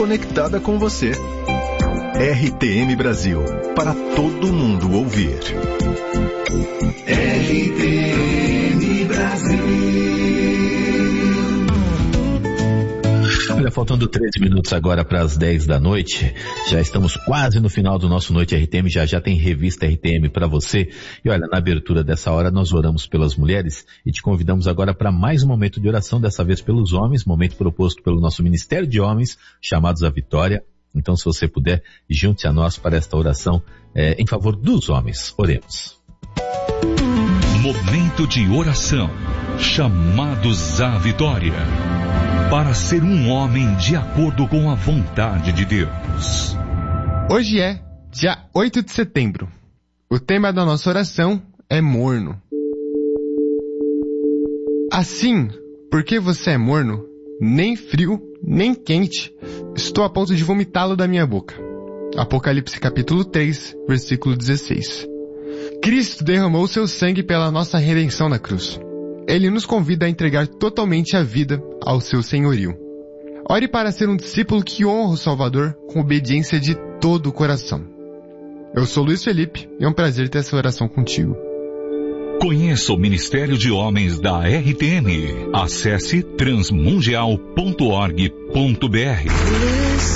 conectada com você. RTM Brasil, para todo mundo ouvir. RTM Brasil. Olha, faltando 13 minutos agora para as 10 da noite, já estamos quase no final do nosso Noite RTM, já tem revista RTM para você. E olha, na abertura dessa hora nós oramos pelas mulheres e te convidamos agora para mais um momento de oração, dessa vez pelos homens, momento proposto pelo nosso Ministério de Homens, chamados à Vitória. Então, se você puder, junte a nós para esta oração em favor dos homens. Oremos. Momento de oração, chamados à vitória, para ser um homem de acordo com a vontade de Deus. Hoje é dia 8 de setembro. O tema da nossa oração é morno. Assim, porque você é morno, nem frio, nem quente, estou a ponto de vomitá-lo da minha boca. Apocalipse capítulo 3, versículo 16. Cristo derramou seu sangue pela nossa redenção na cruz. Ele nos convida a entregar totalmente a vida ao seu senhorio. Ore para ser um discípulo que honra o Salvador com obediência de todo o coração. Eu sou Luiz Felipe e é um prazer ter essa oração contigo. Conheça o Ministério de Homens da RTM. Acesse transmundial.org.br.